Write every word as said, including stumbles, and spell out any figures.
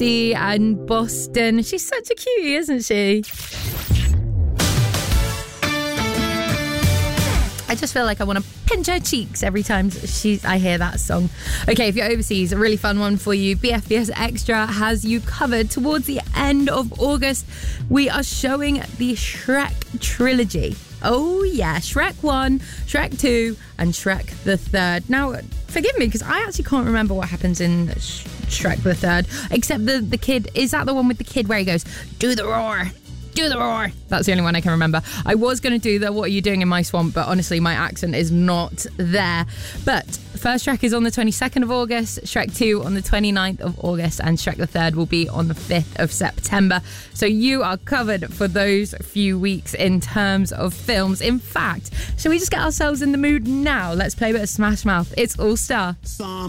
Lofty and Boston. She's such a cutie, isn't she? I just feel like I want to pinch her cheeks every time she's, I hear that song. Okay, if you're overseas, a really fun one for you. B F B S Extra has you covered. Towards the end of August, we are showing the Shrek trilogy. Oh yeah, Shrek one, Shrek two, and Shrek the Third. Now, forgive me, because I actually can't remember what happens in Sh- Shrek the Third, except the, the kid, is that the one with the kid where he goes, do the roar? Do the roar. That's the only one I can remember. I was going to do the What Are You Doing in My Swamp, but honestly, my accent is not there. But first Shrek is on the twenty-second of August, Shrek two on the twenty-ninth of August, and Shrek the Third will be on the fifth of September. So you are covered for those few weeks in terms of films. In fact, shall we just get ourselves in the mood now? Let's play a bit of Smash Mouth. It's All Star. Some